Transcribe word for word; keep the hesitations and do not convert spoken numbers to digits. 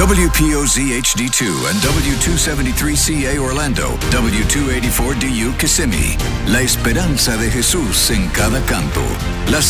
W P O Z H D two and W two seventy-three C A Orlando, W two eighty-four D U Kissimmee. La esperanza de Jesús en cada canto.